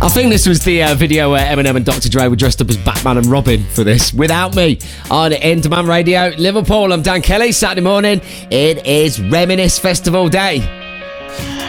I think this was the video where Eminem and Dr. Dre were dressed up as Batman and Robin for this. Without Me on In Demand Radio, Liverpool. I'm Dan Kelly. Saturday morning, it is Reminisce Festival Day.